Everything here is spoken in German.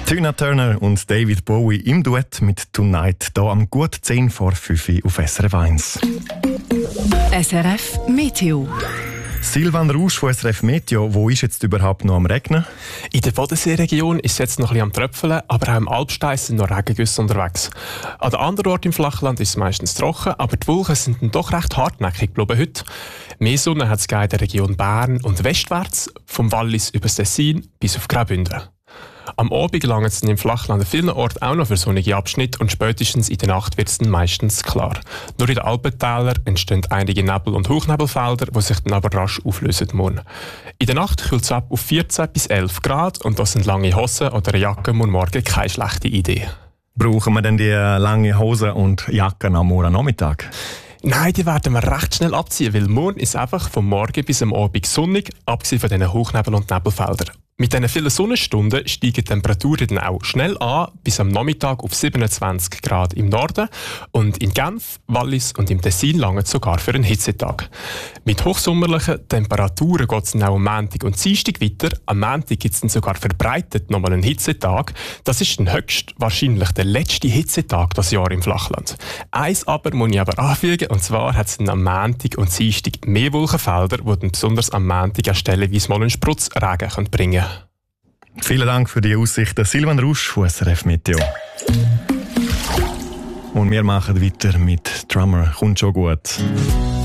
Tina Turner und David Bowie im Duett mit «Tonight» hier am gut 10 vor 5 Uhr auf SRF 1. SRF Meteo. Silvan Rausch von SRF Meteo, wo ist jetzt überhaupt noch am Regnen? In der Bodenseeregion ist es jetzt noch ein bisschen am Tröpfeln, aber auch im Alpstein sind noch Regengüsse unterwegs. An den anderen Orten im Flachland ist es meistens trocken, aber die Wolken sind dann doch recht hartnäckig geblieben heute. Mehr Sonne hat es in der Region Bern und westwärts, vom Wallis über das Tessin bis auf Graubünden. Am Abend gelangt es im Flachland an vielen Orten auch noch für sonnige Abschnitte und spätestens in der Nacht wird es dann meistens klar. Nur in den Alpentälern entstehen einige Nebel- und Hochnebelfelder, die sich dann aber rasch auflösen morgen. In der Nacht kühlt es ab auf 14 bis 11 Grad und da sind lange Hosen oder eine Jacke morgen keine schlechte Idee. Brauchen wir denn die lange Hosen und Jacken am morgen Nachmittag? Nein, die werden wir recht schnell abziehen, weil morgen ist einfach vom Morgen bis am Abend sonnig, abgesehen von diesen Hochnebel- und Nebelfeldern. Mit diesen vielen Sonnenstunden steigen die Temperaturen dann auch schnell an, bis am Nachmittag auf 27 Grad im Norden. Und in Genf, Wallis und im Tessin langt es sogar für einen Hitzetag. Mit hochsommerlichen Temperaturen geht es dann auch am Montag und Dienstag weiter. Am Montag gibt es dann sogar verbreitet nochmal einen Hitzetag. Das ist dann höchstwahrscheinlich der letzte Hitzetag das Jahr im Flachland. Eins aber muss ich aber anfügen, und zwar hat es dann am Montag und Dienstag mehr Wolkenfelder, die dann besonders am Montag auch stellenweise mal einen Spritzregen bringen können. Vielen Dank für die Aussichten. Silvan Rausch von SRF Meteo. Und wir machen weiter mit Drummer. Kommt schon gut.